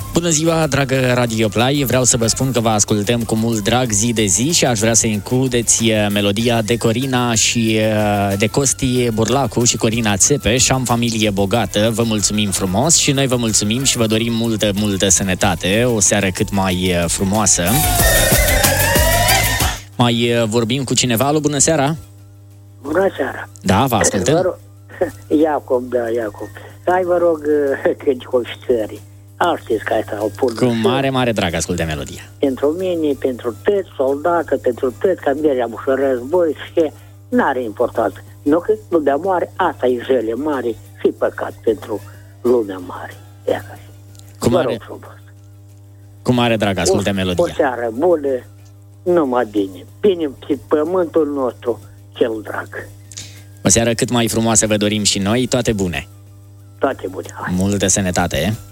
Bună ziua, dragă Radio Play! Vreau să vă spun că vă ascultăm cu mult drag zi de zi și aș vrea să includeți melodia de Corina și de Costi Burlacu și Corina Țepeș. Am familie bogată, vă mulțumim frumos și noi vă mulțumim și vă dorim multă sănătate, o seară cât mai frumoasă. Mai vorbim cu cineva. Alo, bună seara! Bună seara! Da, vă ascultăm? Iacob. Hai, vă rog, Cântecul și țării. Știți că asta o pun. Cu mare drag ascultă melodia. Pentru mine, pentru toți soldată, pentru toți care mergeam și război și n-are importanță. Nu că lumea mare, asta e jele mare și păcat pentru lumea mare. Cu mare drag ascultă melodia. O seară bună, numai bine. Bine pe pământul nostru cel drag. O seară cât mai frumoasă vă dorim și noi, toate bune. Toate bune. Hai. Multă sănătate.